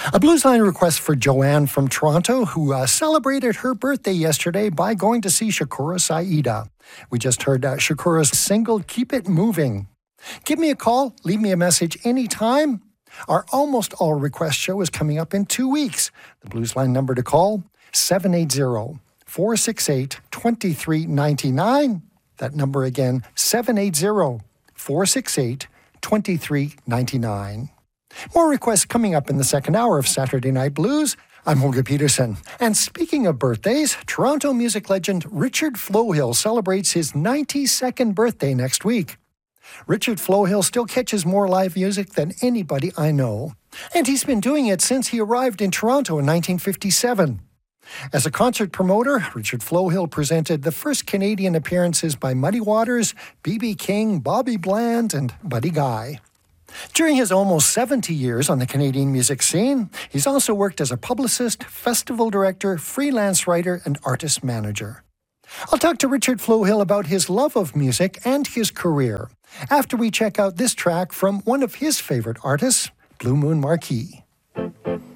A Blues Line request for Joanne from Toronto, who celebrated her birthday yesterday by going to see Shakura Saida. We just heard Shakura's single, Keep It Moving. Give me a call, leave me a message anytime. Our Almost All Request show is coming up in 2 weeks. The Blues Line number to call, 780-468-2399. That number again, 780-468-2399. More requests coming up in the second hour of Saturday Night Blues. I'm Holger Peterson. And speaking of birthdays, Toronto music legend Richard Flohill celebrates his 92nd birthday next week. Richard Flohill still catches more live music than anybody I know. And he's been doing it since he arrived in Toronto in 1957. As a concert promoter, Richard Flohill presented the first Canadian appearances by Muddy Waters, B.B. King, Bobby Bland, and Buddy Guy. During his almost 70 years on the Canadian music scene, he's also worked as a publicist, festival director, freelance writer, and artist manager. I'll talk to Richard Flohill about his love of music and his career after we check out this track from one of his favorite artists, Blue Moon Marquis.